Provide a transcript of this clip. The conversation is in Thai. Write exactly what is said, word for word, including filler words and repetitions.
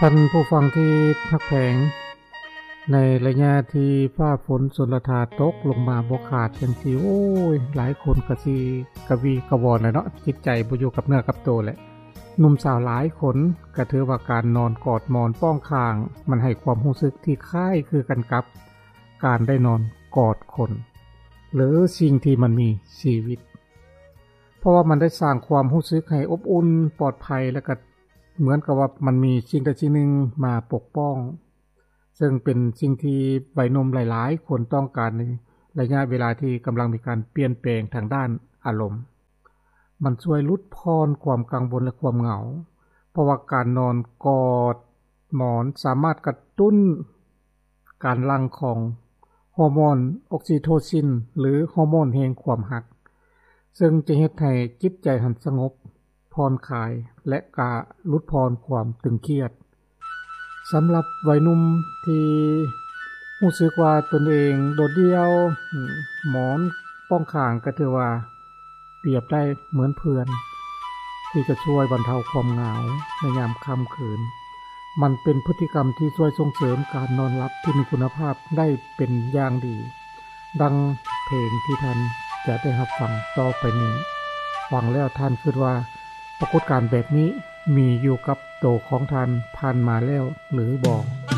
ท่านผู้ฟังที่ทักแพงในระยะที่ฟ้าฝนสุรธาตกลงมาบ่ขาดจังซี่โอ้ยหลายคนก็สิกระวีกระวอนแหละเนาะจิตใจบ่อยู่กับเนื้อกับตัวแหละหนุ่มสาวหลายคนก็ถือว่าการนอนกอดหมอนป้องข้างมันให้ความรู้สึกที่คล้ายคือกันกับการได้นอนกอดคนหรือสิ่งที่มันมีชีวิตเพราะว่ามันได้สร้างความรู้สึกให้อบอุ่นปลอดภัยและก็เหมือนกับว่ามันมีสิ่งใดสิ่งหนึ่งมาปกป้องซึ่งเป็นสิ่งที่วัยหนุ่มหลายๆคนต้องการในระยะเวลาที่กำลังมีการเปลี่ยนแปลงทางด้านอารมณ์มันช่วยลดพรความกังวลและความเหงาเพราะว่าการนอนกอดหมอนสามารถกระตุ้นการหลั่งของฮอร์โมนออกซิโทซินหรือฮอร์โมนแห่งความรักซึ่งจะเฮ็ดให้จิตใจหันสงบผ่อนคลายและกะลดพรความตึงเครียดสำหรับวัยหนุ่มที่รู้สึกว่าตนเองโดดเดี่ยวหมอนป้องข้างก็ถือว่าเปรียบได้เหมือนเพื่อนที่จะช่วยบรรเทาความเหงาในยามค่ำคืนมันเป็นพฤติกรรมที่ช่วยส่งเสริมการนอนหลับที่มีคุณภาพได้เป็นอย่างดีดังเพลงที่ท่านจะได้รับฟังต่อไปนี้ฟังแล้วท่านคิดว่าปรากฏการณ์แบบนี้มีอยู่กับตัวของท่านผ่านมาแล้วหรือบ่